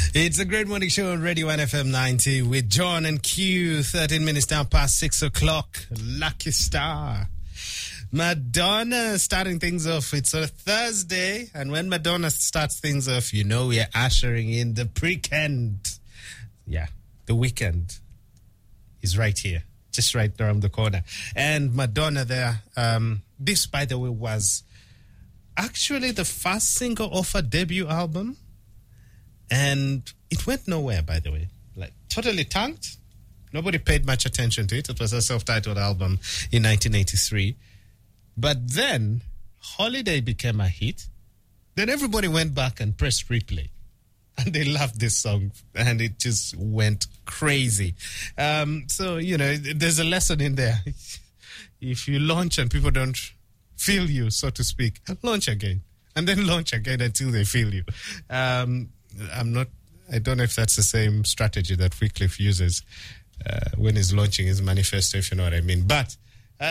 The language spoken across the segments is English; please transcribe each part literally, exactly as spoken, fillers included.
It's a great morning show on Radio one F M ninety with John and Q. thirteen minutes down past six o'clock. Lucky star. Madonna starting things off. It's a Thursday, and when Madonna starts things off, you know we are ushering in the weekend. Yeah, the weekend is right here, just right around the corner. And Madonna there, um, this, by the way, was actually the first single off her debut album. And it went nowhere, by the way. Like, totally tanked. Nobody paid much attention to it. It was a self-titled album in nineteen eighty-three. But then, Holiday became a hit. Then everybody went back and pressed replay. And they loved this song. And it just went crazy. Um, so, you know, there's a lesson in there. If you launch and people don't feel you, so to speak, launch again. And then launch again until they feel you. Um... I'm not, I don't know if that's the same strategy that Wycliffe uses uh, when he's launching his manifesto, if you know what I mean. But uh,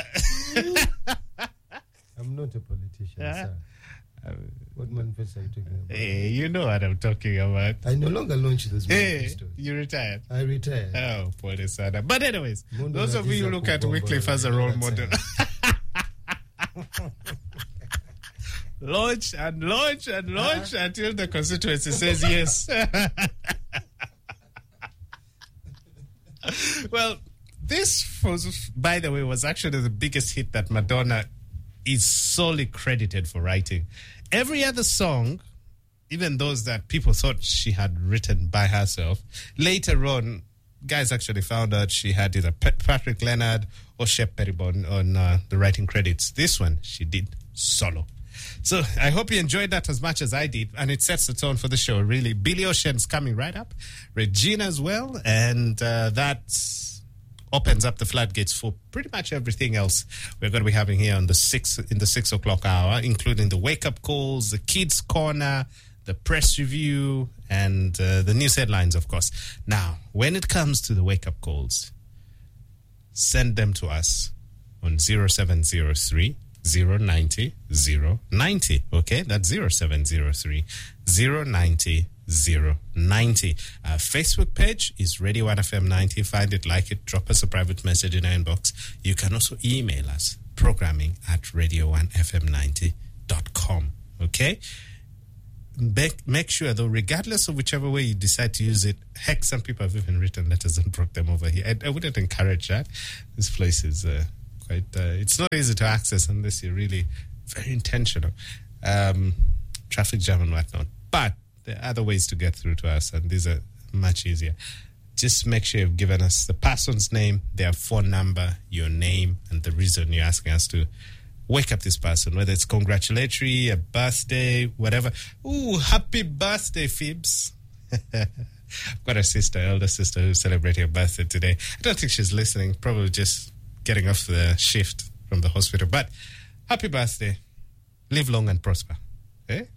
I'm not a politician, uh, sir. Uh, what manifesto are you talking about? Hey, you know what I'm talking about. I no longer launch those manifestos. Hey, you retired? I retired. Oh, poor Sada. But anyways, Mundo those of you who look at Wycliffe as a role model. Launch and launch and launch uh-huh. until the constituency says yes. Well, this was, by the way, was actually the biggest hit that Madonna is solely credited for writing. Every other song, even those that people thought she had written by herself, later on, guys actually found out she had either Patrick Leonard or Shep Pettibone on uh, the writing credits. This one, she did solo. So I hope you enjoyed that as much as I did, and it sets the tone for the show, really. Billy Ocean's coming right up, Regina as well, and uh, that opens up the floodgates for pretty much everything else we're going to be having here on the six in the six o'clock hour, including the wake-up calls, the kids' corner, the press review, and uh, the news headlines, of course. Now, when it comes to the wake-up calls, send them to us on zero seven zero three zero ninety zero ninety. Okay, that's zero seven zero three zero ninety zero ninety. Our Facebook page is Radio one F M ninety. Find it, like it, drop us a private message in our inbox. You can also email us, programming at radio one f m ninety dot com. Okay? Make, make sure, though, regardless of whichever way you decide to use it, heck, some people have even written letters and brought them over here. I, I wouldn't encourage that. This place is... Uh, Quite, uh, it's not easy to access unless you're really very intentional. Um, traffic jam and whatnot. But there are other ways to get through to us, and these are much easier. Just make sure you've given us the person's name, their phone number, your name, and the reason you're asking us to wake up this person, whether it's congratulatory, a birthday, whatever. Ooh, happy birthday, Phoebs. I've got a sister, elder sister, who's celebrating her birthday today. I don't think she's listening, probably just getting off the shift from the hospital. But happy birthday. Live long and prosper. Eh?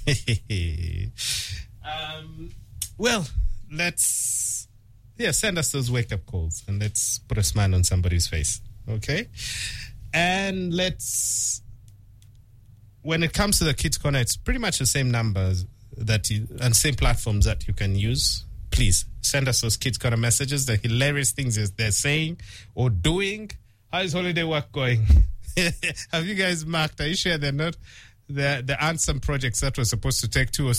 um, well, let's yeah, send us those wake-up calls and let's put a smile on somebody's face. Okay? And let's... When it comes to the Kids Corner, it's pretty much the same numbers that you, and same platforms that you can use. Please send us those Kids Corner messages, the hilarious things they're saying or doing. How's holiday work going? Have you guys marked? Are you sure they're not the the Ansem projects that were supposed to take two or